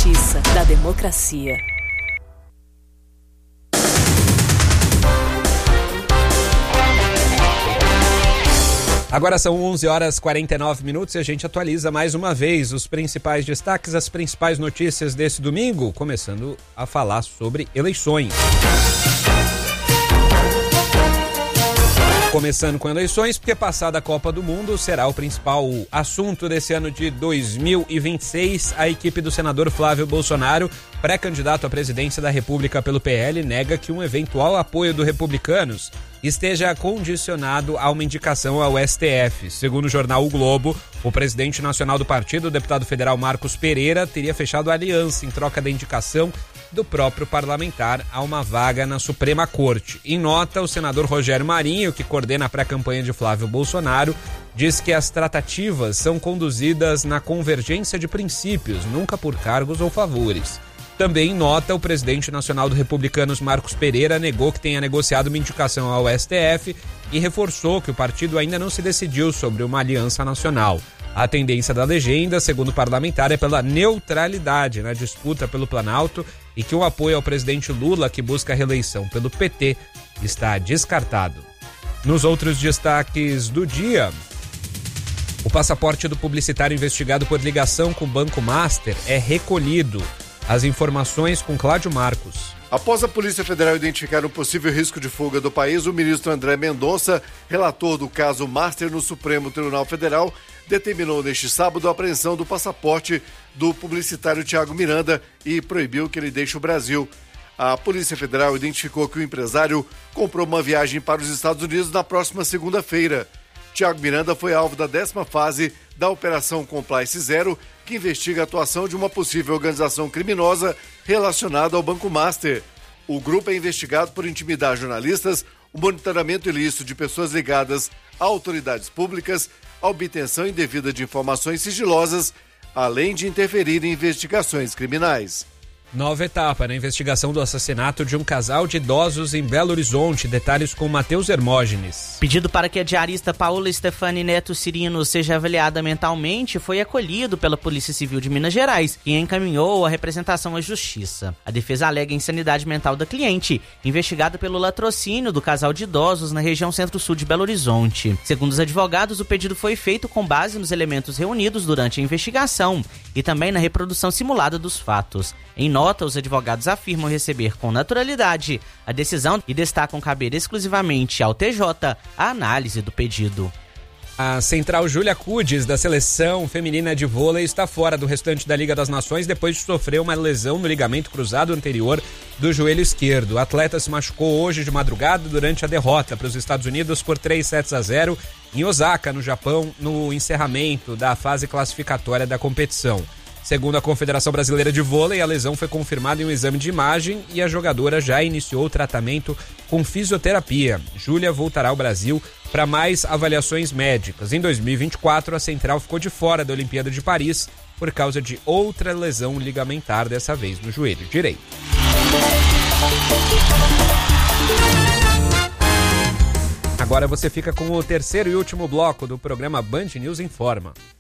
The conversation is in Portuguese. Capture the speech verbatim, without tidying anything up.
justiça, da democracia. Agora são onze horas e quarenta e nove minutos e a gente atualiza mais uma vez os principais destaques, as principais notícias desse domingo, começando a falar sobre eleições. Começando com eleições, porque passada a Copa do Mundo será o principal assunto desse ano de dois mil e vinte e seis. A equipe do senador Flávio Bolsonaro, pré-candidato à presidência da República pelo P L, nega que um eventual apoio do Republicanos esteja condicionado a uma indicação ao S T F. Segundo o jornal O Globo, o presidente nacional do partido, o deputado federal Marcos Pereira, teria fechado a aliança em troca da indicação do próprio parlamentar a uma vaga na Suprema Corte. Em nota, o senador Rogério Marinho, que coordena a pré-campanha de Flávio Bolsonaro, diz que as tratativas são conduzidas na convergência de princípios, nunca por cargos ou favores. Também em nota, o presidente nacional do Republicanos, Marcos Pereira, negou que tenha negociado uma indicação ao S T F e reforçou que o partido ainda não se decidiu sobre uma aliança nacional. A tendência da legenda, segundo o parlamentar, é pela neutralidade na disputa pelo Planalto e que o apoio ao presidente Lula, que busca a reeleição pelo P T, está descartado. Nos outros destaques do dia, o passaporte do publicitário investigado por ligação com o Banco Master é recolhido. As informações com Cláudio Marcos. Após a Polícia Federal identificar um possível risco de fuga do país, o ministro André Mendonça, relator do caso Master no Supremo Tribunal Federal, determinou neste sábado a apreensão do passaporte do publicitário Thiago Miranda e proibiu que ele deixe o Brasil. A Polícia Federal identificou que o empresário comprou uma viagem para os Estados Unidos na próxima segunda-feira. Thiago Miranda foi alvo da décima fase da Operação Compliance Zero, que investiga a atuação de uma possível organização criminosa relacionada ao Banco Master. O grupo é investigado por intimidar jornalistas, o monitoramento ilícito de pessoas ligadas a autoridades públicas, a obtenção indevida de informações sigilosas, além de interferir em investigações criminais. Nova etapa na investigação do assassinato de um casal de idosos em Belo Horizonte. Detalhes com Matheus Hermógenes. Pedido para que a diarista Paula Stefani Neto Cirino seja avaliada mentalmente foi acolhido pela Polícia Civil de Minas Gerais, que encaminhou a representação à Justiça. A defesa alega insanidade mental da cliente, investigada pelo latrocínio do casal de idosos na região centro-sul de Belo Horizonte. Segundo os advogados, o pedido foi feito com base nos elementos reunidos durante a investigação e também na reprodução simulada dos fatos. Em nota, os advogados afirmam receber com naturalidade a decisão e destacam caber exclusivamente ao T J a análise do pedido. A central Júlia Cudes, da seleção feminina de vôlei, está fora do restante da Liga das Nações depois de sofrer uma lesão no ligamento cruzado anterior do joelho esquerdo. O atleta se machucou hoje de madrugada durante a derrota para os Estados Unidos por três sets a zero em Osaka, no Japão, no encerramento da fase classificatória da competição. Segundo a Confederação Brasileira de Vôlei, a lesão foi confirmada em um exame de imagem e a jogadora já iniciou o tratamento com fisioterapia. Júlia voltará ao Brasil para mais avaliações médicas. Em dois mil e vinte e quatro, a central ficou de fora da Olimpíada de Paris por causa de outra lesão ligamentar, dessa vez no joelho direito. Agora você fica com o terceiro e último bloco do programa Band News Informa.